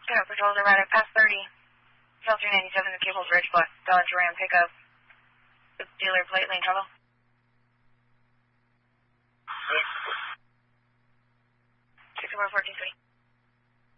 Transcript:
Pickup patrols are right at past 30. South 397 to Cable's Ridge, Black Dodge Ram pickup. The dealer plate lane trouble. 6414 3.